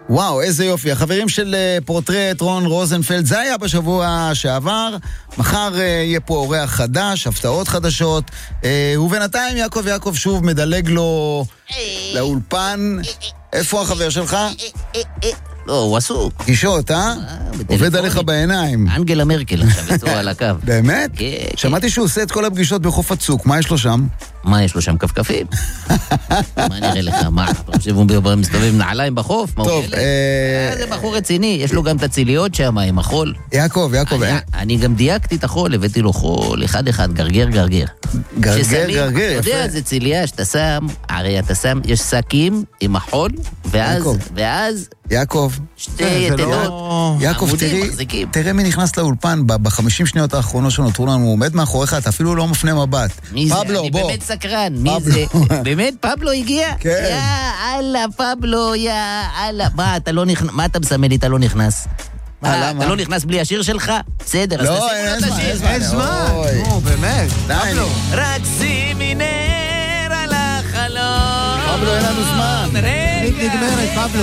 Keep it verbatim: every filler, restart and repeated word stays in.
וואו, איזה יופי. החברים של פורטרט רון רוזנפלד, זה היה בשבוע שעבר. מחר יהיה פה אורח חדש, הפתעות חדשות. ובינתיים יעקב יעקב שוב מדלג לו לאולפן. איפה החבר שלך? לא, הוא עסוק. פגישות, אה? עובד עליך בעיניים. אנגלה מרקל עכשיו יצאו על הקו. באמת? שמעתי שהוא עושה את כל הפגישות בחוף הצוק. מה יש לו שם? מה יש לו שם? כפכפים? מה נראה לך? מה? אתה חושב הוא מסתובב נעליים בחוף? טוב, זה בחור רציני, יש לו גם את הציליות שם עם החול. יעקב, יעקב, אני גם דייקתי את החול, הבאתי לו חול, אחד אחד, גרגר גרגר. גרגר גרגר, יפה. אתה יודע, זה ציליה שאתה שם, הרי אתה שם, יש שקים עם החול, ואז יעקב, שתי יתדות, יעקב, תראה מי נכנס לאולפן בחמישים שניות האחרונות שנותרו לנו, הוא עומד מאחוריך, אתה אפילו לא מפנה מבט. מי זה? אני באמת סקרן, מי זה? באמת פבלו הגיע? כן. יא אללה, פבלו, יא אללה. מה, אתה לא נכנס, מה אתה מסמן לי, אתה לא נכנס? מה, אתה לא נכנס בלי השיר שלך? בסדר, אז תשימו לו את השיר. אין זמן, נו, באמת. פבלו. רק שימי נר על החלום. פבלו, אין לנו זמן. נגמרת, פבלו.